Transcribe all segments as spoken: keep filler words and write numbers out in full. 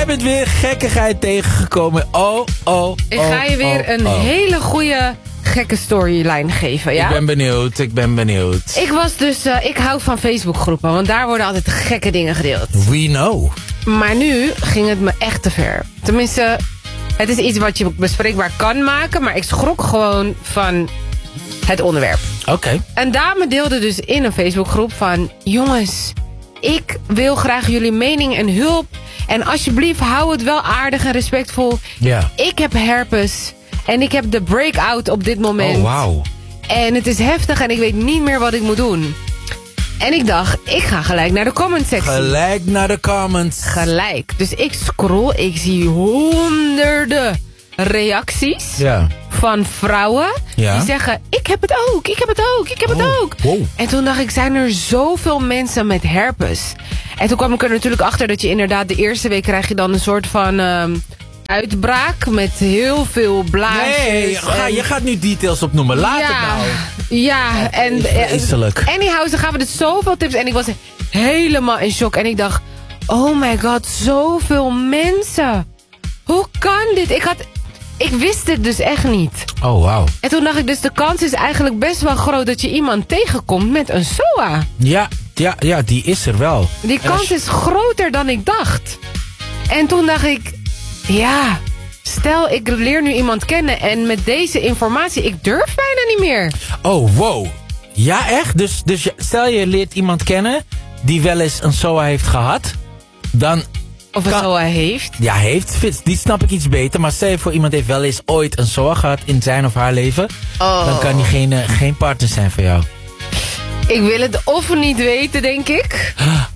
bent weer gekkigheid tegengekomen. Oh, oh, oh. Ik ga je weer oh, een oh. hele goede gekke storyline geven, ja? Ik ben benieuwd, ik ben benieuwd. Ik was dus, uh, ik hou van Facebookgroepen, want daar worden altijd gekke dingen gedeeld. We know. Maar nu ging het me echt te ver. Tenminste, het is iets wat je bespreekbaar kan maken, maar ik schrok gewoon van het onderwerp. Oké. Okay. Een dame deelde dus in een Facebookgroep van... Jongens, ik wil graag jullie mening en hulp. En alsjeblieft, hou het wel aardig en respectvol. Ja. Ik heb herpes en ik heb de breakout op dit moment. Oh, wauw. En het is heftig en ik weet niet meer wat ik moet doen. En ik dacht, ik ga gelijk naar de comment sectie. Gelijk naar de comments. Gelijk. Dus ik scroll, ik zie honderden reacties Ja. van vrouwen Ja. die zeggen, ik heb het ook, ik heb het ook, ik heb het Oh, ook. wow. En toen dacht ik, zijn er zoveel mensen met herpes? En toen kwam ik er natuurlijk achter dat je inderdaad de eerste week krijg je dan een soort van um, uitbraak met heel veel blaasjes. Nee, ga, en- je gaat nu details opnoemen. Laat ja, het nou. Ja, en Vreselijk. anyhow, ze gaven dus zoveel tips en ik was helemaal in shock. En ik dacht, oh my god, zoveel mensen. Hoe kan dit? Ik had, ik wist dit dus echt niet. Oh, wauw. En toen dacht ik dus, de kans is eigenlijk best wel groot dat je iemand tegenkomt met een S O A. Ja, ja, ja, die is er wel. Die En als kans je- is groter dan ik dacht. En toen dacht ik, ja, stel ik leer nu iemand kennen en met deze informatie, ik durf bijna niet meer. Oh, wow. Ja, echt? Dus, dus je- stel je leert iemand kennen die wel eens een S O A heeft gehad. Dan, Of het Kan- S O A heeft. ja, heeft, fit- die snap ik iets beter. Maar stel je voor iemand heeft wel eens ooit een S O A gehad in zijn of haar leven. Oh. Dan kan diegene geen partner zijn voor jou. Ik wil het of niet weten, denk ik.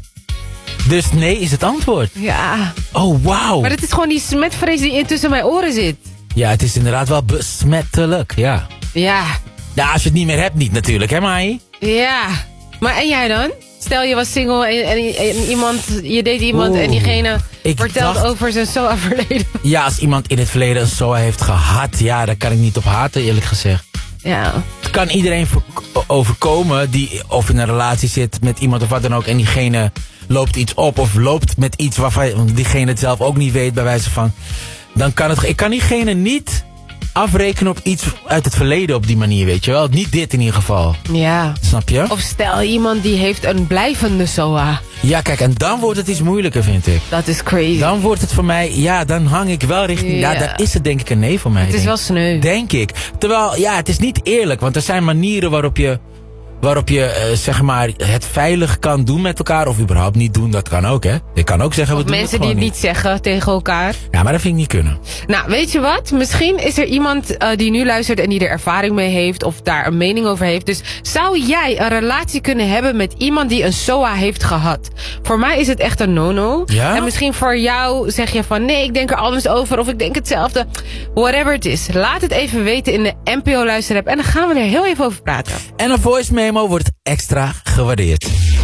Dus nee is het antwoord. Ja. Oh, wauw. Maar het is gewoon die smetvrees die intussen mijn oren zit. Ja, het is inderdaad wel besmettelijk, ja. Ja. Ja, als je het niet meer hebt niet natuurlijk, hè Mai? Ja. Maar en jij dan? Stel je was single en, en, en iemand, je deed iemand Oeh. en diegene Ik vertelt dacht- over zijn S O A-verleden. Ja, als iemand in het verleden een S O A heeft gehad, ja, daar kan ik niet op haten, eerlijk gezegd. Ja. Het kan iedereen voor- overkomen die of in een relatie zit met iemand of wat dan ook en diegene loopt iets op of loopt met iets waarvan diegene het zelf ook niet weet bij wijze van. Dan kan het, ik kan diegene niet afrekenen op iets uit het verleden op die manier, weet je wel. Niet dit in ieder geval. Ja. Snap je? Of stel iemand die heeft een blijvende S O A. Ja, kijk, en dan wordt het iets moeilijker, vind ik. Dat is crazy. Dan wordt het voor mij, ja, dan hang ik wel richting, ja, Ja. dan is het denk ik een nee voor mij. het is denk wel sneu. Denk ik. Terwijl, ja, het is niet eerlijk. Want er zijn manieren waarop je, waarop je eh, zeg maar, het veilig kan doen met elkaar. Of überhaupt niet doen, dat kan ook, hè. Je kan ook zeggen, Of we doen mensen het die het gewoon niet zeggen tegen elkaar. Ja, maar dat vind ik niet kunnen. Nou, weet je wat? Misschien is er iemand uh, die nu luistert en die er ervaring mee heeft of daar een mening over heeft. Dus zou jij een relatie kunnen hebben met iemand die een S O A heeft gehad? Voor mij is het echt een no-no. Ja? En misschien voor jou zeg je van nee, ik denk er anders over of ik denk hetzelfde. Whatever het is. Laat het even weten in de N P O luisterapp en dan gaan we er heel even over praten. En een voice memo wordt extra gewaardeerd.